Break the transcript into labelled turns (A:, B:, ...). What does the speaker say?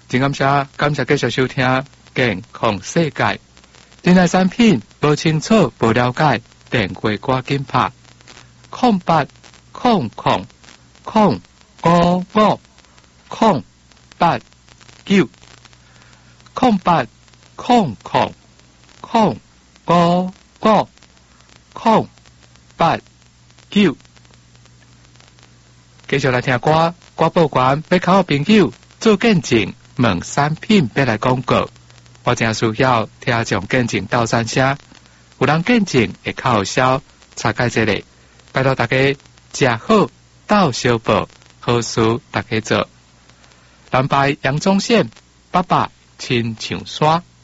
A: 真感谢继续收听健康世界。电台产品无清楚、无了解，电话赶紧拍0800 055 089 0800 055 089。继续来听歌报关要靠朋友做见证，问产品要来广告。我正需要听众见证斗三声，有人见证会较有效，查解这里，拜托大家食好斗相报，好事大家做。南排杨宗宪爸爸亲像山。